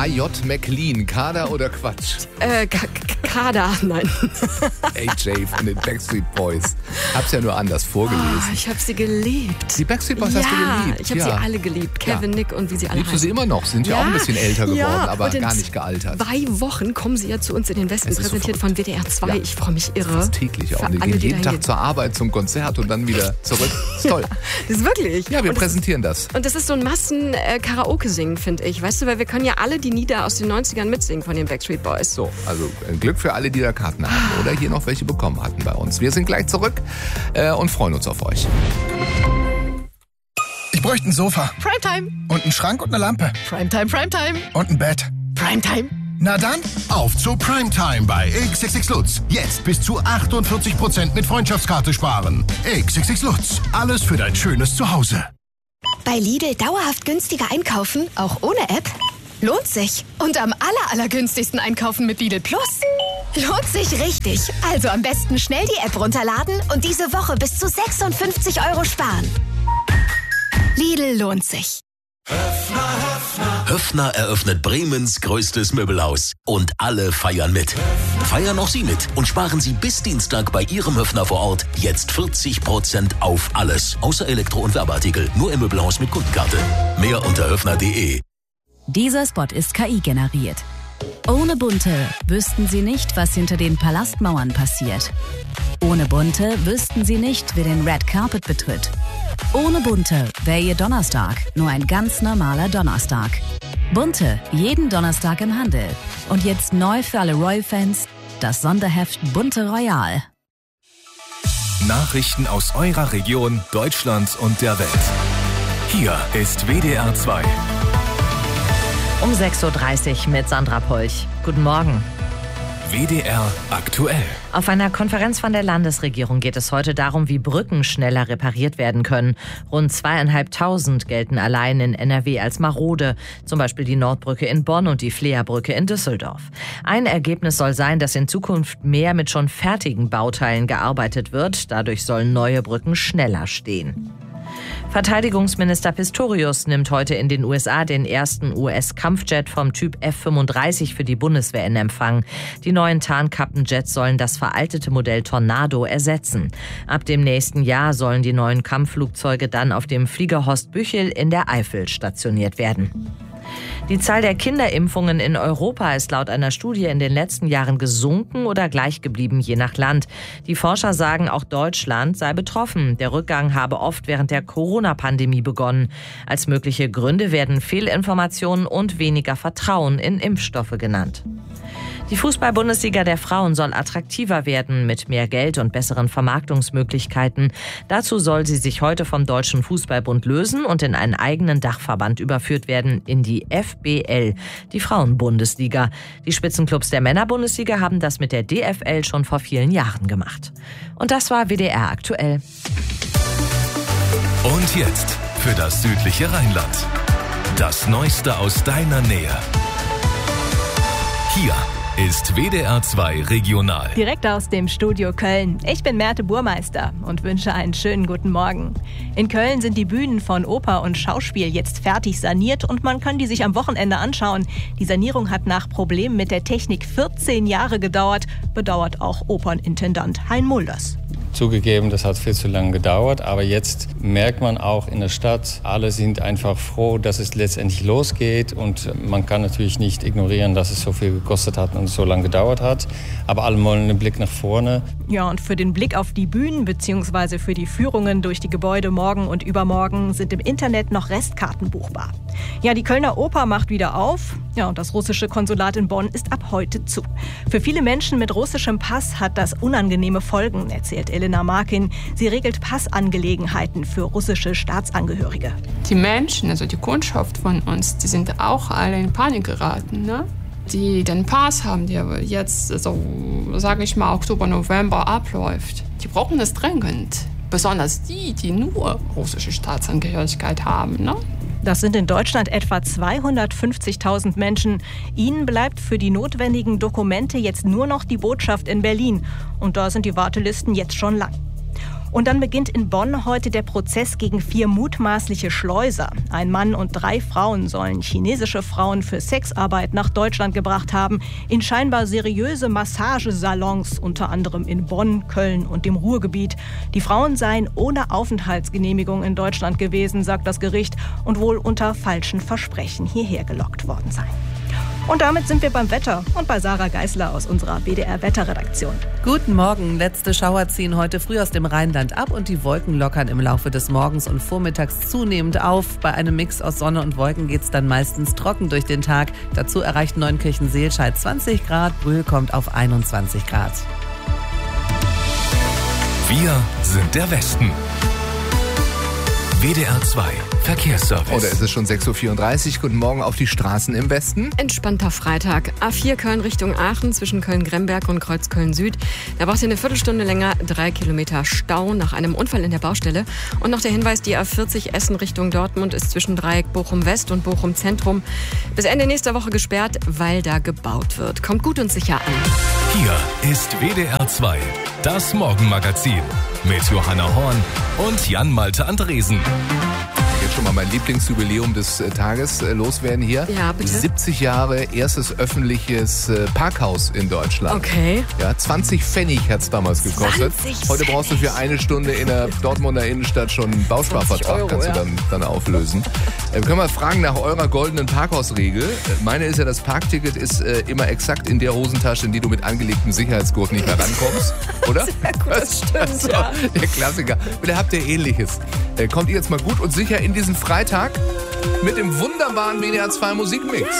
AJ McLean, Kader oder Quatsch? Kader, nein. AJ von den Backstreet Boys. Hab's ja nur anders vorgelesen. Ich habe sie geliebt. Die Backstreet Boys hast du geliebt? Ich habe sie alle geliebt. Kevin, Nick und wie sie alle heißen. Liebst du sie immer noch? Sind ja auch ein bisschen älter geworden, aber gar nicht gealtert. 2 Wochen kommen sie ja zu uns in den Westen, präsentiert von WDR 2. Ja. Ich freue mich irre. Das ist täglich auch. Und wir gehen jeden Tag zur Arbeit, zum Konzert und dann wieder zurück. Das ist toll. Das ist wirklich. Ja, wir präsentieren das. Und das ist so ein Massen-Karaoke-Singen, finde ich. Weißt du, weil wir können ja alle die Lieder aus den 90ern mitsingen von den Backstreet Boys. So, also Glück für alle, die da Karten hatten oder hier noch welche bekommen hatten bei uns. Wir sind gleich zurück und freuen uns auf euch. Ich bräuchte ein Sofa. Primetime. Und einen Schrank und eine Lampe. Primetime, Primetime. Und ein Bett. Primetime. Na dann, auf zu Primetime bei XXX Lutz. Jetzt bis zu 48% mit Freundschaftskarte sparen. XXX Lutz. Alles für dein schönes Zuhause. Bei Lidl dauerhaft günstiger einkaufen, auch ohne App? Lohnt sich. Und am allergünstigsten einkaufen mit Lidl Plus. Lohnt sich richtig. Also am besten schnell die App runterladen und diese Woche bis zu 56 € sparen. Lidl lohnt sich. Höffner eröffnet Bremens größtes Möbelhaus. Und alle feiern mit. Feiern auch Sie mit und sparen Sie bis Dienstag bei Ihrem Höffner vor Ort jetzt 40% auf alles. Außer Elektro- und Werbeartikel. Nur im Möbelhaus mit Kundenkarte. Mehr unter höffner.de. Dieser Spot ist KI generiert. Ohne Bunte wüssten Sie nicht, was hinter den Palastmauern passiert. Ohne Bunte wüssten Sie nicht, wer den Red Carpet betritt. Ohne Bunte wäre Ihr Donnerstag nur ein ganz normaler Donnerstag. Bunte, jeden Donnerstag im Handel. Und jetzt neu für alle Royal-Fans, das Sonderheft Bunte Royal. Nachrichten aus eurer Region, Deutschland und der Welt. Hier ist WDR 2. Um 6.30 Uhr mit Sandra Polch. Guten Morgen. WDR aktuell. Auf einer Konferenz von der Landesregierung geht es heute darum, wie Brücken schneller repariert werden können. Rund 2.500 gelten allein in NRW als marode. Zum Beispiel die Nordbrücke in Bonn und die Fleerbrücke in Düsseldorf. Ein Ergebnis soll sein, dass in Zukunft mehr mit schon fertigen Bauteilen gearbeitet wird. Dadurch sollen neue Brücken schneller stehen. Verteidigungsminister Pistorius nimmt heute in den USA den ersten US-Kampfjet vom Typ F-35 für die Bundeswehr in Empfang. Die neuen Tarnkappenjets sollen das veraltete Modell Tornado ersetzen. Ab dem nächsten Jahr sollen die neuen Kampfflugzeuge dann auf dem Flieger Horst Büchel in der Eifel stationiert werden. Die Zahl der Kinderimpfungen in Europa ist laut einer Studie in den letzten Jahren gesunken oder gleich geblieben, je nach Land. Die Forscher sagen, auch Deutschland sei betroffen. Der Rückgang habe oft während der Corona-Pandemie begonnen. Als mögliche Gründe werden Fehlinformationen und weniger Vertrauen in Impfstoffe genannt. Die Fußball-Bundesliga der Frauen soll attraktiver werden mit mehr Geld und besseren Vermarktungsmöglichkeiten. Dazu soll sie sich heute vom Deutschen Fußballbund lösen und in einen eigenen Dachverband überführt werden, in die FBL, die Frauen-Bundesliga. Die Spitzenclubs der Männer-Bundesliga haben das mit der DFL schon vor vielen Jahren gemacht. Und das war WDR aktuell. Und jetzt für das südliche Rheinland. Das Neueste aus deiner Nähe. Hier ist WDR 2 Regional. Direkt aus dem Studio Köln. Ich bin Merte Burmeister und wünsche einen schönen guten Morgen. In Köln sind die Bühnen von Oper und Schauspiel jetzt fertig saniert und man kann die sich am Wochenende anschauen. Die Sanierung hat nach Problemen mit der Technik 14 Jahre gedauert, bedauert auch Opernintendant Hein Mulders. Zugegeben, das hat viel zu lange gedauert, aber jetzt merkt man auch in der Stadt, alle sind einfach froh, dass es letztendlich losgeht und man kann natürlich nicht ignorieren, dass es so viel gekostet hat und so lange gedauert hat, aber alle wollen einen Blick nach vorne. Ja, und für den Blick auf die Bühnen bzw. für die Führungen durch die Gebäude morgen und übermorgen sind im Internet noch Restkarten buchbar. Ja, die Kölner Oper macht wieder auf. Ja, und das russische Konsulat in Bonn ist ab heute zu. Für viele Menschen mit russischem Pass hat das unangenehme Folgen, erzählt Elena Markin. Sie regelt Passangelegenheiten für russische Staatsangehörige. Die Menschen, also die Kundschaft von uns, die sind auch alle in Panik geraten, ne? Die den Pass haben, der jetzt, so sage ich mal, Oktober, November abläuft. Die brauchen es dringend. Besonders die nur russische Staatsangehörigkeit haben, ne? Das sind in Deutschland etwa 250.000 Menschen. Ihnen bleibt für die notwendigen Dokumente jetzt nur noch die Botschaft in Berlin. Und da sind die Wartelisten jetzt schon lang. Und dann beginnt in Bonn heute der Prozess gegen 4 mutmaßliche Schleuser. Ein Mann und 3 Frauen sollen chinesische Frauen für Sexarbeit nach Deutschland gebracht haben, in scheinbar seriöse Massagesalons, unter anderem in Bonn, Köln und dem Ruhrgebiet. Die Frauen seien ohne Aufenthaltsgenehmigung in Deutschland gewesen, sagt das Gericht, und wohl unter falschen Versprechen hierher gelockt worden seien. Und damit sind wir beim Wetter und bei Sarah Geisler aus unserer BDR-Wetterredaktion. Guten Morgen. Letzte Schauer ziehen heute früh aus dem Rheinland ab und die Wolken lockern im Laufe des Morgens und Vormittags zunehmend auf. Bei einem Mix aus Sonne und Wolken geht's dann meistens trocken durch den Tag. Dazu erreicht Neunkirchen-Seelscheid 20 Grad, Brühl kommt auf 21 Grad. Wir sind der Westen. WDR 2 Verkehrsservice. Oder ist es schon 6.34 Uhr? Guten Morgen auf die Straßen im Westen. Entspannter Freitag. A4 Köln Richtung Aachen zwischen Köln-Gremberg und Kreuzköln Süd. Da braucht ihr eine Viertelstunde länger, 3 Kilometer Stau nach einem Unfall in der Baustelle. Und noch der Hinweis, die A40 Essen Richtung Dortmund ist zwischen Dreieck Bochum West und Bochum Zentrum bis Ende nächster Woche gesperrt, weil da gebaut wird. Kommt gut und sicher an. Hier ist WDR 2, das Morgenmagazin mit Johanna Horn und Jan-Malte Andresen. Jetzt schon mal mein Lieblingsjubiläum des Tages loswerden hier. Ja, bitte. 70 Jahre erstes öffentliches Parkhaus in Deutschland. Okay. Ja, 20 Pfennig hat es damals gekostet. 20 Heute brauchst du für eine Stunde in der Dortmunder Innenstadt schon einen Bausparvertrag, €, kannst du dann auflösen. Wir können mal fragen nach eurer goldenen Parkhausregel. Meine ist ja, das Parkticket ist immer exakt in der Hosentasche, in die du mit angelegtem Sicherheitsgurt nicht mehr rankommst, oder? Sehr gut, das stimmt, ja. Der Klassiker. Oder habt ihr Ähnliches? Kommt ihr jetzt mal gut und sicher in diesen Freitag mit dem wunderbaren WDR 2 Musikmix.